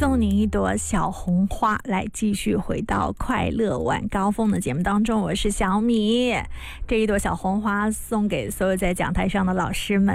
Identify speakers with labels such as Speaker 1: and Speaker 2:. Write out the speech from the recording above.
Speaker 1: 送你一朵小红花，来继续回到快乐晚高峰的节目当中。我是小米，这一朵小红花送给所有在讲台上的老师们。